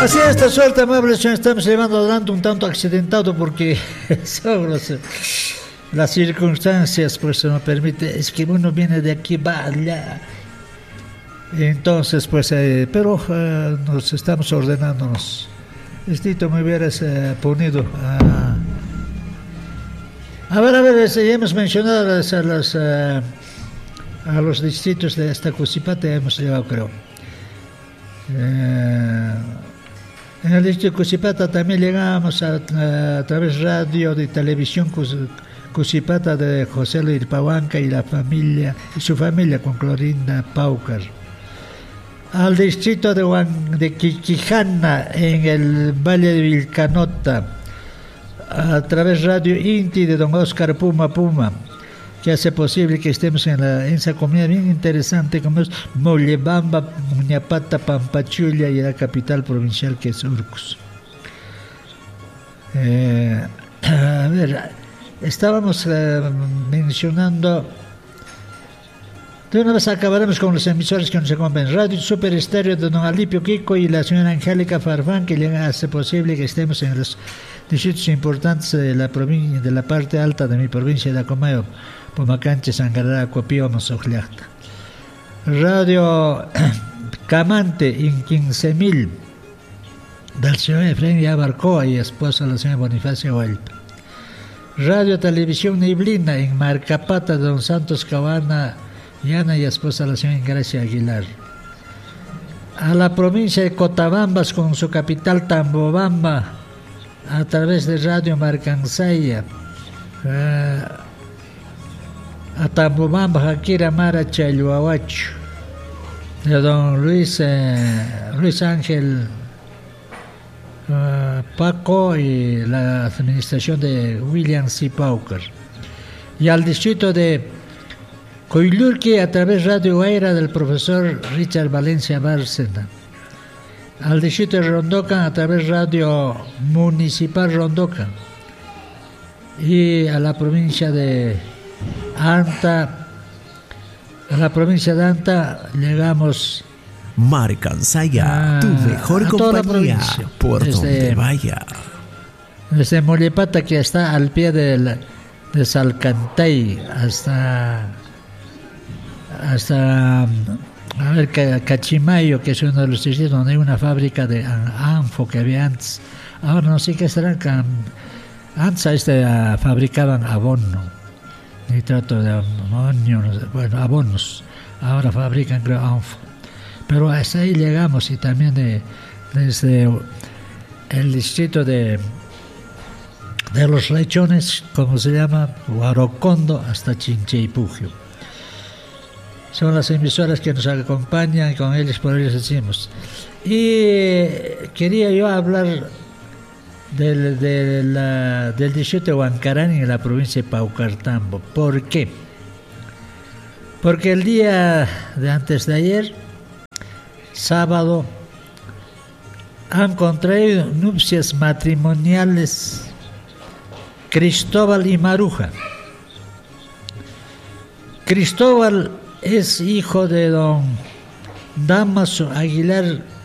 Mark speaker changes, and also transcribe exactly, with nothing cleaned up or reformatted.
Speaker 1: Así a esta suerte, amables, estamos llevando adelante un tanto accidentado porque son los, las circunstancias, pues se nos permite, es que uno viene de aquí, va allá. Entonces, pues, eh, pero eh, nos estamos ordenándonos. Estito, me hubieras eh, ponido a... A ver, a ver, ya hemos mencionado a, las, a, las, uh, a los distritos de esta Cusipata, ya hemos llegado, creo. Eh, en el distrito de Cusipata también llegamos a, a, a través de radio y televisión Cus, Cusipata de José Luis Pahuanca y la familia y su familia con Clorinda Paucar. Al distrito de, Huan, de Quiquijana en el Valle de Vilcanota, a través de Radio Inti de don Oscar Puma Puma, que hace posible que estemos en, la, en esa comunidad bien interesante como es Mollebamba, Muñapata, Pampachulia y la capital provincial que es Urcus. Eh, a ver, estábamos eh, mencionando, de una vez acabaremos con los emisores que nos acompañan. Radio Super Estéreo de don Alipio Kiko y la señora Angélica Farfán, que le hace posible que estemos en los distritos importantes de la provincia, de la parte alta de mi provincia de Acomayo, Pumacanche, Sangará, Cuapío, Mozojliacta. Radio Camante en quince mil del señor Efraín Yabarcoa y esposa de la señora Bonifacio Huelpa. Radio Televisión Neblina en Marcapata de don Santos Cabana Yana y esposa de la señora Ingracia Aguilar. A la provincia de Cotabambas con su capital Tambobamba a través de Radio Marcansaya, uh, a Tambobamba, Jaquira Mara Chayuahuacho, de don Luis, eh, Luis Ángel uh, Paco y la administración de William C. Pauker. Y al distrito de Coilurqui a través de Radio Guaira del profesor Richard Valencia Bárcena. Al distrito de Rondocan a través de Radio Municipal Rondocan. Y a la provincia de Anta, a la provincia de Anta llegamos...
Speaker 2: Marcansaya, tu mejor compañía, por desde, donde vaya.
Speaker 1: Desde Mollepata, que está al pie del, de Salcantay, hasta... hasta a ver, Cachimayo, que es uno de los distritos donde hay una fábrica de Anfo que había antes. Ahora no sé qué serán. Antes este, uh, fabricaban abono, nitrato de amonio, no sé, bueno, abonos. Ahora fabrican, creo, Anfo. Pero hasta ahí llegamos, y también de, desde el distrito de, de los Lechones, como se llama, Huarocondo, hasta Chinchaypugio. Son las emisoras que nos acompañan y con ellos por ellos decimos. Y quería yo hablar del, de la, del distrito de Huancarán en la provincia de Paucartambo. ¿Por qué? Porque el día de antes de ayer, sábado, han contraído nupcias matrimoniales Cristóbal y Maruja. Cristóbal es hijo de don Damaso Aguilar